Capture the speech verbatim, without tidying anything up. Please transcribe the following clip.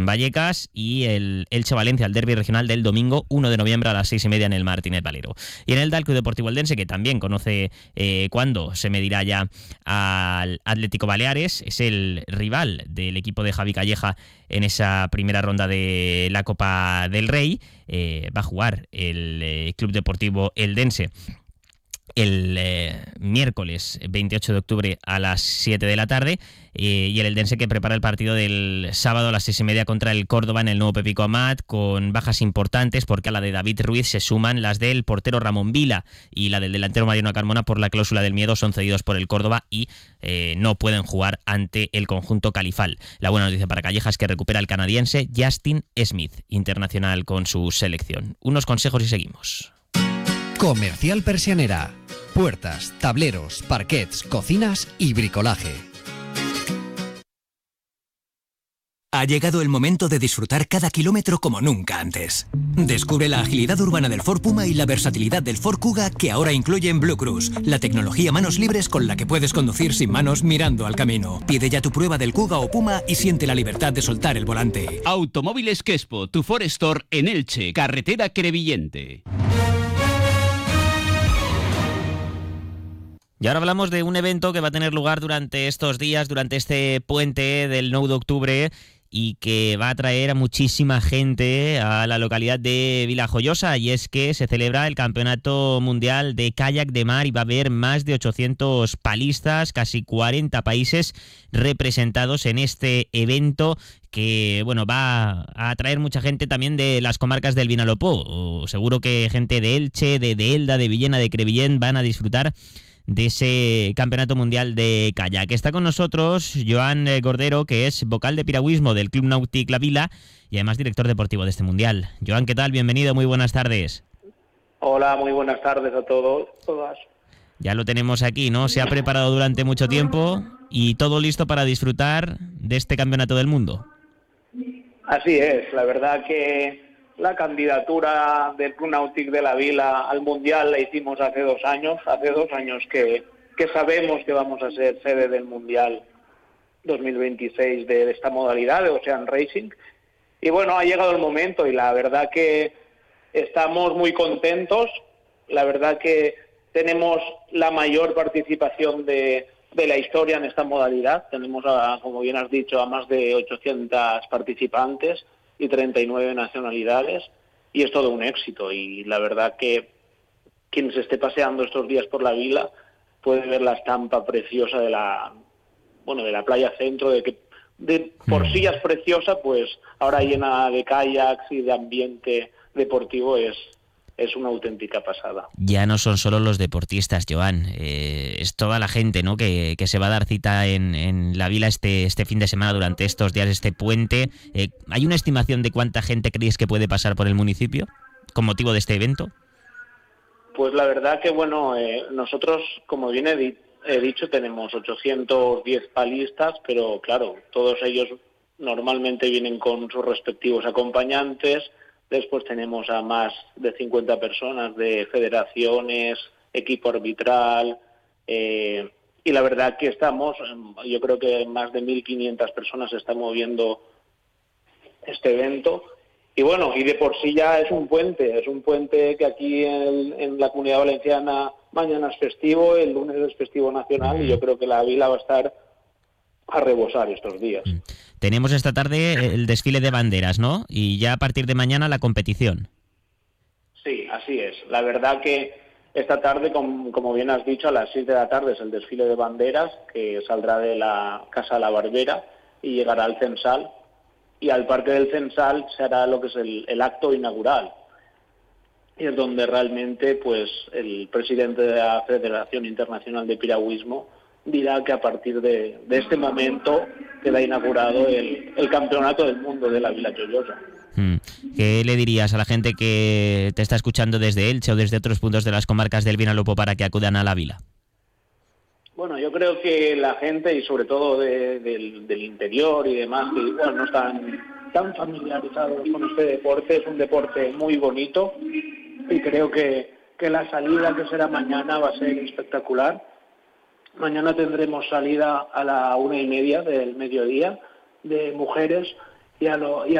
Vallecas, y el Elche Valencia, el derbi regional del domingo uno de noviembre a las seis y media en el Martínez Valero. Y en el Club Deportivo Eldense, que también conoce eh, cuándo se medirá ya al Atlético Baleares, es el rival del equipo de Javi Calleja en esa primera ronda de la Copa del Rey. Eh, va a jugar el eh, Club Deportivo Eldense el eh, miércoles veintiocho de octubre a las siete de la tarde, eh, y el Eldense que prepara el partido del sábado a las seis y media contra el Córdoba en el nuevo Pepico Amat, con bajas importantes porque a la de David Ruiz se suman las del portero Ramón Vila y la del delantero Mariano Carmona. Por la cláusula del miedo son cedidos por el Córdoba y eh, no pueden jugar ante el conjunto califal. La buena noticia para Calleja es que recupera el canadiense Justin Smith, internacional con su selección. Unos consejos y seguimos. Comercial Persianera. Puertas, tableros, parquets, cocinas y bricolaje. Ha llegado el momento de disfrutar cada kilómetro como nunca antes. Descubre la agilidad urbana del Ford Puma y la versatilidad del Ford Kuga, que ahora incluyen Blue Cruise, la tecnología manos libres con la que puedes conducir sin manos mirando al camino. Pide ya tu prueba del Kuga o Puma y siente la libertad de soltar el volante. Automóviles Quespo, tu Ford Store en Elche, carretera Crevillente. Y ahora hablamos de un evento que va a tener lugar durante estos días, durante este puente del nueve de octubre, y que va a atraer a muchísima gente a la localidad de Vilajoyosa, y es que se celebra el Campeonato Mundial de Kayak de Mar y va a haber más de ochocientos palistas, casi cuarenta países representados en este evento que, bueno, va a atraer mucha gente también de las comarcas del Vinalopó. Seguro que gente de Elche, de, de Elda, de Villena, de Crevillent van a disfrutar de ese Campeonato Mundial de Kayak. Está con nosotros Joan Cordero, que es vocal de piragüismo del Club Nàutic La Vila y además director deportivo de este Mundial. Joan, ¿qué tal? Bienvenido, muy buenas tardes. Hola, muy buenas tardes a todos, todas. Ya lo tenemos aquí, ¿no? Se ha preparado durante mucho tiempo y todo listo para disfrutar de este Campeonato del Mundo. Así es, la verdad que la candidatura del Club Nàutic de La Vila al Mundial la hicimos hace dos años, hace dos años que, que sabemos que vamos a ser sede del Mundial dos mil veintiséis de esta modalidad de Ocean Racing. Y bueno, ha llegado el momento y la verdad que estamos muy contentos. La verdad que tenemos la mayor participación de, de la historia en esta modalidad. Tenemos, a, como bien has dicho, a más de ochocientos participantes y treinta y nueve nacionalidades, y es todo un éxito. Y la verdad que quien se esté paseando estos días por La Vila puede ver la estampa preciosa de la, bueno, de la playa centro, de que de por sí ya es preciosa, pues ahora llena de kayaks y de ambiente deportivo es es una auténtica pasada. Ya no son solo los deportistas, Joan, eh, es toda la gente, ¿no?, que, que se va a dar cita en, en La Vila este, este fin de semana, durante estos días, este puente. Eh, ¿Hay una estimación de cuánta gente creéis que puede pasar por el municipio con motivo de este evento? Pues la verdad que, bueno, eh, nosotros, como bien he, di- he dicho, tenemos ochocientos diez palistas, pero claro, todos ellos normalmente vienen con sus respectivos acompañantes. Después tenemos a más de cincuenta personas de federaciones, equipo arbitral, eh, y la verdad que estamos, yo creo que más de mil quinientas personas se están moviendo este evento. Y bueno, y de por sí ya es un puente, es un puente que aquí en, en la Comunidad Valenciana mañana es festivo, el lunes es festivo nacional, y yo creo que La Vila va a estar a rebosar estos días. Tenemos esta tarde el desfile de banderas, ¿no? Y ya a partir de mañana la competición. Sí, así es. La verdad que esta tarde, como, como bien has dicho, a las seis de la tarde es el desfile de banderas, que saldrá de la Casa La Barbera y llegará al Censal. Y al Parque del Censal se hará lo que es el, el acto inaugural. Y es donde realmente, pues, el presidente de la Federación Internacional de Piragüismo dirá que a partir de, de este momento queda inaugurado el, el Campeonato del Mundo de La Vila Joyosa. ¿Qué le dirías a la gente que te está escuchando desde Elche o desde otros puntos de las comarcas del Vinalopó para que acudan a La Vila? Bueno, yo creo que la gente, y sobre todo de, del, del interior y demás, que igual no están tan familiarizados con este deporte, es un deporte muy bonito, y creo que, que la salida que será mañana va a ser espectacular. Mañana tendremos salida a la una y media del mediodía de mujeres, y a, lo, y a